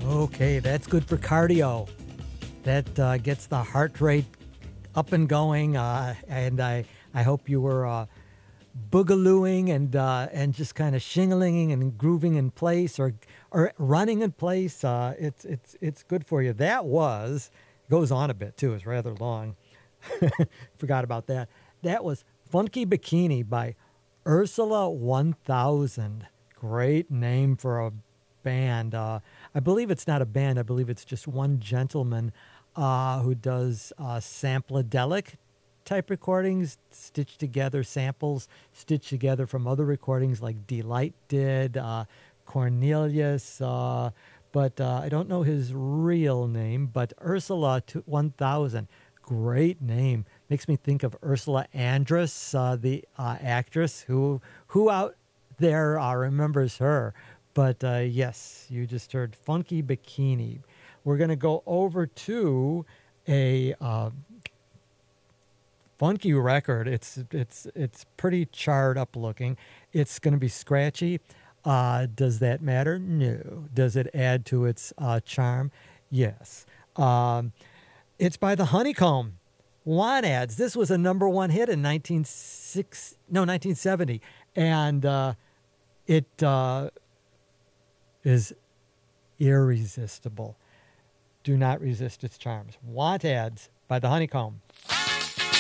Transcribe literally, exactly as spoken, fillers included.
Okay, that's good for cardio. That uh, gets the heart rate up and going, uh, and I I hope you were uh, boogalooing and uh, and just kind of shingling and grooving in place or or running in place. Uh, it's it's it's good for you. That was goes on a bit too. It's rather long. Forgot about that. That was Funky Bikini by Ursula one thousand. Great name for a band. Uh, I believe it's not a band. I believe it's just one gentleman uh, who does uh, sampledelic type recordings, stitched together samples, stitched together from other recordings like Delight did, uh, Cornelius, uh, but uh, I don't know his real name, but Ursula one thousand, great name. Makes me think of Ursula Andress, uh, the uh, actress, who who out there uh, remembers her. But uh, yes, you just heard Funky Bikini. We're going to go over to a uh, funky record. It's it's it's pretty charred up looking. It's going to be scratchy. Uh, does that matter? No. Does it add to its uh, charm? Yes. Um, it's by the Honeycomb. Want Ads. This was a number one hit in nineteen six no nineteen seventy, and uh, it uh, is irresistible. Do not resist its charms. Want Ads by the Honeycomb.